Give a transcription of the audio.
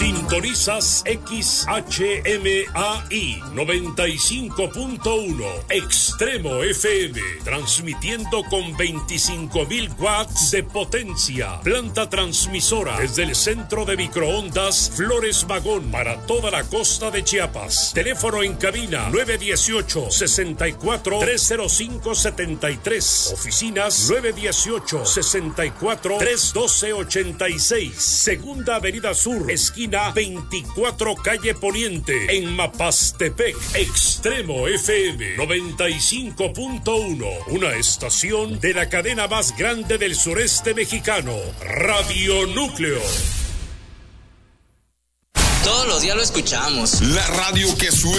Sintonizas XHMAI 95.1 Extremo FM, transmitiendo con 25,000 watts de potencia. Planta transmisora desde el centro de microondas Flores Magón para toda la costa de Chiapas. Teléfono en cabina 918-64-305-73. Oficinas 918-64-312-86. Segunda Avenida Sur, esquina 24 Calle Poniente, en Mapastepec. Extremo FM 95.1, una estación de la cadena más grande del sureste mexicano, Radio Núcleo. Todos los días lo escuchamos. La radio que suena